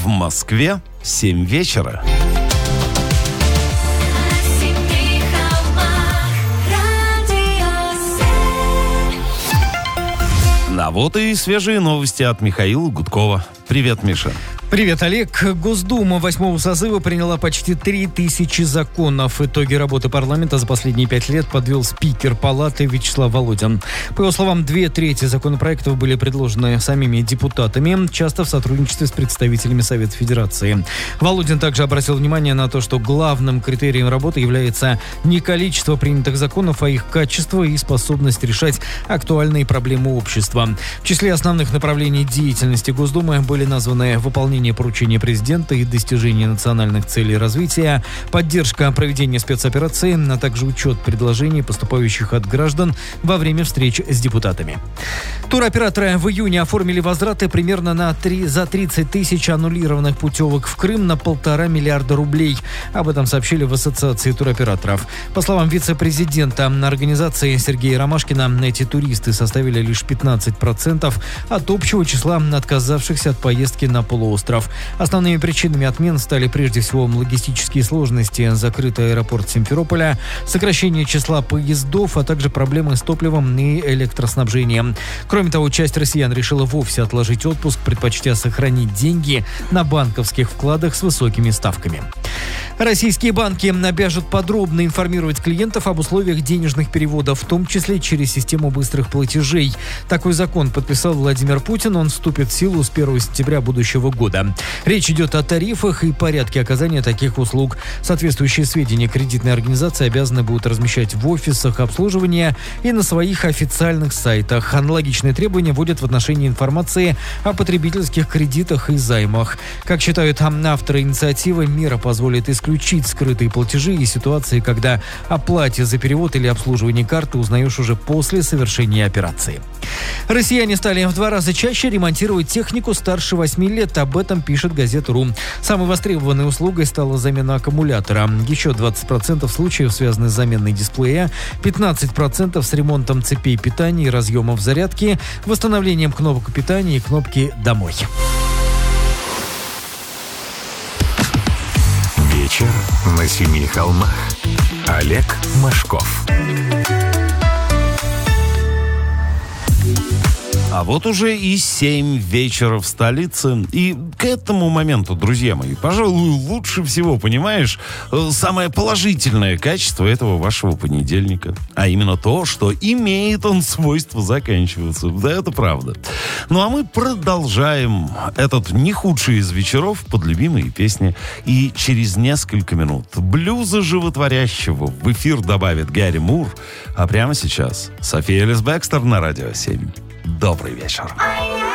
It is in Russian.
В Москве 7 вечера. А вот и свежие новости от Михаила Гудкова. Привет, Миша. Привет, Олег. Госдума 8-го созыва приняла почти 3000 законов. Итоги работы парламента за последние 5 лет подвел спикер палаты Вячеслав Володин. По его словам, 2/3 законопроектов были предложены самими депутатами, часто в сотрудничестве с представителями Совета Федерации. Володин также обратил внимание на то, что главным критерием работы является не количество принятых законов, а их качество и способность решать актуальные проблемы общества. В числе основных направлений деятельности Госдумы были названы выполнение поручения президента и достижение национальных целей развития, поддержка проведения спецоперации, а также учет предложений, поступающих от граждан во время встреч с депутатами. Туроператоры в июне оформили возвраты примерно за 30 тысяч аннулированных путевок в Крым на 1,5 миллиарда рублей. Об этом сообщили в Ассоциации туроператоров. По словам вице-президента организации Сергея Ромашкина, эти туристы составили лишь 15% от общего числа отказавшихся от поездки на полуостров. Основными причинами отмен стали прежде всего логистические сложности, закрытый аэропорт Симферополя, сокращение числа поездов, а также проблемы с топливом и электроснабжением. Кроме того, часть россиян решила вовсе отложить отпуск, предпочтя сохранить деньги на банковских вкладах с высокими ставками. Российские банки обяжут подробно информировать клиентов об условиях денежных переводов, в том числе через систему быстрых платежей. Такой закон подписал Владимир Путин. Он вступит в силу с 1 сентября будущего года. Речь идет о тарифах и порядке оказания таких услуг. Соответствующие сведения кредитные организации обязаны будут размещать в офисах обслуживания и на своих официальных сайтах. Аналогичные требования вводят в отношении информации о потребительских кредитах и займах. Как считают авторы инициативы, мера позволит исключить скрытые платежи и ситуации, когда о плате за перевод или обслуживание карты узнаешь уже после совершения операции. Россияне стали в 2 раза чаще ремонтировать технику старше 8 лет. Об этом пишет газета «Ру». Самой востребованной услугой стала замена аккумулятора. Еще 20% случаев связаны с заменой дисплея, 15% с ремонтом цепей питания и разъемов зарядки, восстановлением кнопок питания и кнопки «Домой». Вечер на 7 холмах. Олег Машков. А вот уже и 7 вечера в столице. И к этому моменту, друзья мои, пожалуй, лучше всего понимаешь самое положительное качество этого вашего понедельника. А именно то, что имеет он свойство заканчиваться. Да, это правда. Ну а мы продолжаем этот не худший из вечеров под любимые песни. И через несколько минут блюза животворящего в эфир добавит Гарри Мур. А прямо сейчас София Элис Бекстер на Радио 7. Добрый вечер.